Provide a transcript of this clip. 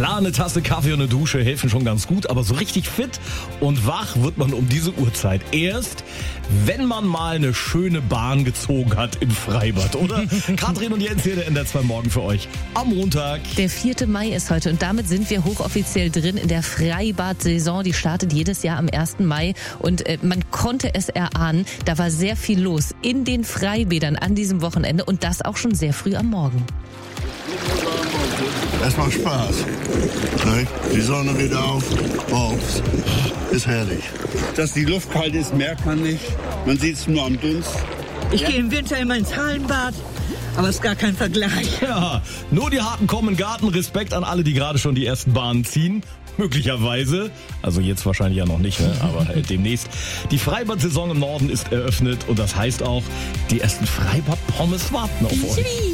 Klar, eine Tasse Kaffee und eine Dusche helfen schon ganz gut, aber so richtig fit und wach wird man um diese Uhrzeit erst, wenn man mal eine schöne Bahn gezogen hat im Freibad, oder? Katrin und Jens hier, der NDR 2 Morgen für euch am Montag. Der 4. Mai ist heute und damit sind wir hochoffiziell drin in der Freibad-Saison. Die startet jedes Jahr am 1. Mai und man konnte es erahnen, da war sehr viel los in den Freibädern an diesem Wochenende und das auch schon sehr früh am Morgen. Es macht Spaß. Ne? Die Sonne geht auf, morgens. Ist herrlich. Dass die Luft kalt ist, merkt man nicht. Man sieht es nur am Dunst. Ich gehe im Winter immer ins Hallenbad, aber es ist gar kein Vergleich. Ja, nur die Harten kommen in den Garten. Respekt an alle, die gerade schon die ersten Bahnen ziehen. Möglicherweise, also jetzt wahrscheinlich ja noch nicht, ne? Aber demnächst. Die Freibad-Saison im Norden ist eröffnet und das heißt auch, die ersten Freibad-Pommes warten auf euch.